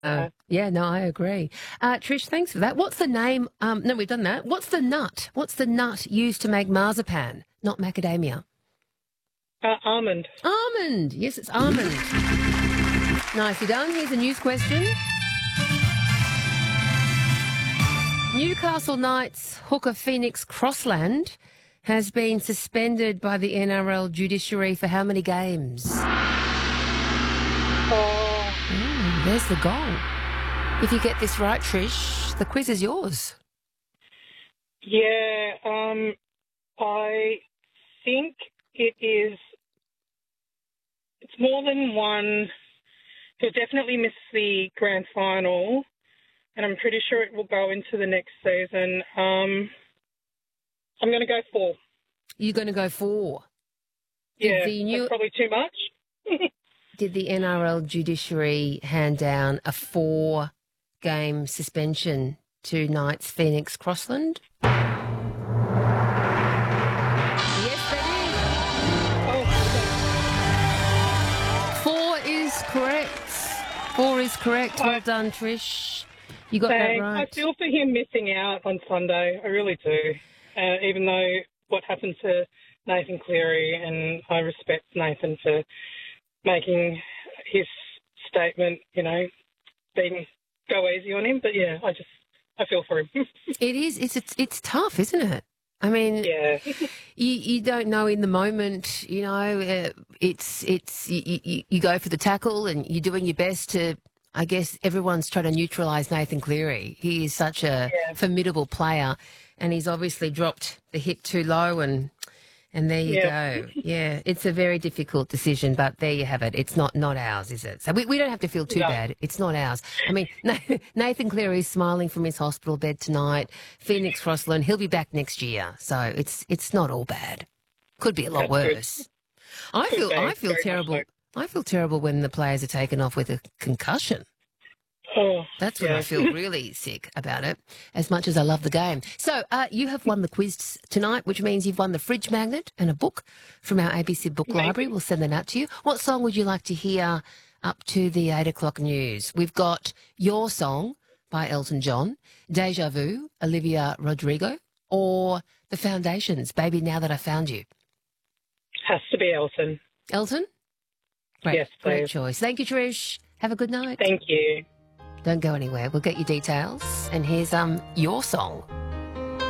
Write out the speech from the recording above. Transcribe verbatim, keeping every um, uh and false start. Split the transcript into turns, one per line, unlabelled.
Uh, yeah, no, I agree. Uh, Trish, thanks for that. What's the name? Um, no, we've done that. What's the nut? What's the nut used to make marzipan, not macadamia?
Uh, almond.
Almond. Yes, it's almond. Nicely done. Here's a news question. Newcastle Knights hooker Phoenix Crossland has been suspended by the N R L judiciary for how many games?
Oh,
Mm, there's the goal. If you get this right, Trish, the quiz is yours.
yeah. Um, I think it is. It's more than one. He'll definitely miss the grand final, and I'm pretty sure it will go into the next season. Um, I'm going to go four.
You're going to go four. Did
Yeah,
the new
that's probably too much.
did the N R L judiciary hand down a four-game suspension to Knights Phoenix Crossland? Yes, they
Oh,
did. Four is correct. Four is correct. Well done, Trish. You got that
thanks.
right.
I feel for him missing out on Sunday. I really do. Uh, even though what happened to Nathan Cleary, and I respect Nathan for making his statement, you know, being go easy on him. But yeah, I just I feel for him.
It is. It's, it's it's tough, isn't it? I mean,
yeah,
you you don't know in the moment. You know, uh, it's it's you, you you go for the tackle and you're doing your best to. I guess everyone's trying to neutralise Nathan Cleary. He is such a
Yeah.
formidable player, and he's obviously dropped the hit too low, and and there you
Yeah.
go. Yeah, it's a very difficult decision, but there you have it. It's not not ours, is it? So we, we don't have to feel too
No.
bad. It's not ours. I mean, Nathan Cleary is smiling from his hospital bed tonight. Phoenix Crossland, he'll be back next year. So it's it's not all bad. Could be a lot
That's good.
worse. I
Could
feel
be,
I feel
very much
terrible.
so.
I feel terrible when the players are taken off with a concussion.
Oh,
That's when
yeah.
I feel really sick about it, as much as I love the game. So uh, you have won the quiz tonight, which means you've won the fridge magnet and a book from our A B C Book
Thank
Library.
you.
We'll send that out to you. What song would you like to hear up to the eight o'clock news? We've got Your Song by Elton John, Deja Vu, Olivia Rodrigo, or The Foundations, Baby Now That I Found You.
Has to be Elton.
Elton? Great,
Yes,
great
please.
choice. Thank you, Trish. Have a good night.
Thank you.
Don't go anywhere. We'll get you details. And here's um your song.